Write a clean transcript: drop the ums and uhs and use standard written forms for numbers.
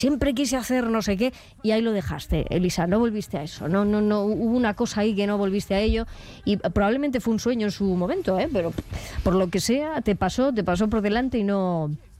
siempre quise hacer no sé qué, y ahí lo dejaste, Elisa, no volviste a eso, no, hubo una cosa ahí que no volviste a ello, y probablemente fue un sueño en su momento, pero por lo que sea, te pasó por delante y no